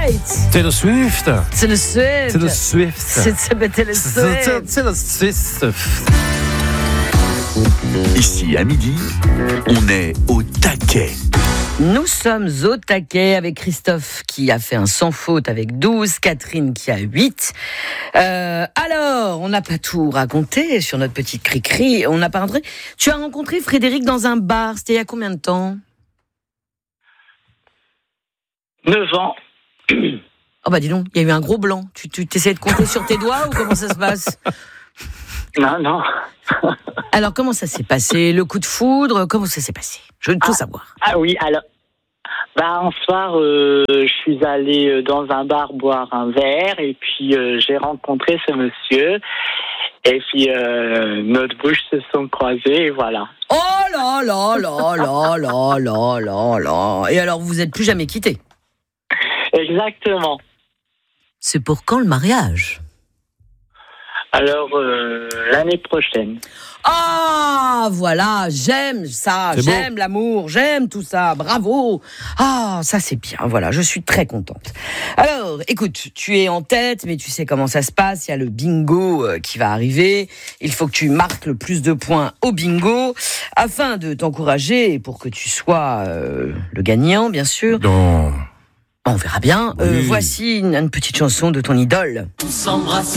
right. Taylor Swift. C'est le Swift. C'est le Swift. C'est Taylor Swift. C'est le Swift. Ici, à midi, on est au taquet. Nous sommes au taquet avec Christophe qui a fait un sans faute avec 12, Catherine qui a 8. Alors, on n'a pas tout raconté sur notre petite cri-cri. On n'a pas rentré. Tu as rencontré Frédéric dans un bar. C'était il y a combien de temps ? 9 ans. Oh bah dis donc, il y a eu un gros blanc. Tu t'essayes de compter sur tes doigts ou comment ça se passe ? Non. Alors, comment ça s'est passé ? Le coup de foudre, comment ça s'est passé ? Je veux tout savoir. Ah oui, alors. Un soir, je suis allé dans un bar boire un verre et puis j'ai rencontré ce monsieur. Et puis notre bouche se sont croisées et voilà. Oh là là là là là là là là. Et alors, vous n'êtes plus jamais quittés ? Exactement. C'est pour quand le mariage ? Alors, l'année prochaine. Ah, voilà, j'aime ça, C'est j'aime l'amour, j'aime tout ça, bravo. Ah, ça c'est bien, voilà, je suis très contente. Alors, écoute, tu es en tête, mais tu sais comment ça se passe, il y a le bingo qui va arriver. Il faut que tu marques le plus de points au bingo, afin de t'encourager, et pour que tu sois le gagnant, bien sûr. Non. On verra bien. Oui. Voici une petite chanson de ton idole.